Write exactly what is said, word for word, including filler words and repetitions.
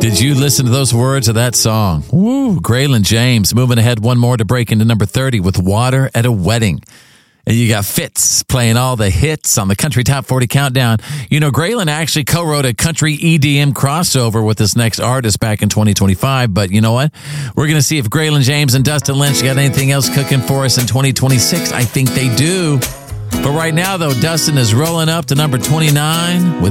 Did you listen to those words of that song? Woo, Graylin James moving ahead one more to break into number thirty with Water at a Wedding. And you got Fitz playing all the hits on the Country Top forty Countdown. You know, Graylin actually co-wrote a country E D M crossover with this next artist back in twenty twenty-five. But you know what? We're going to see if Graylin James and Dustin Lynch got anything else cooking for us in twenty twenty-six. I think they do. But right now, though, Dustin is rolling up to number twenty-nine with